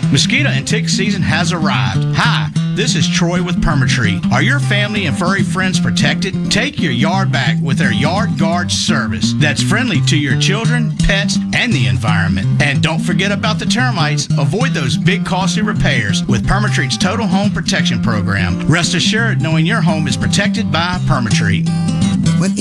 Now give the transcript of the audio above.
Mosquito and tick season has arrived. Hi, this is Troy with Permatreat. Are your family and furry friends protected? Take your yard back with their Yard Guard service that's friendly to your children, pets, and the environment. And don't forget about the termites. Avoid those big costly repairs with Permatreat's Total Home Protection Program. Rest assured knowing your home is protected by Permatreat.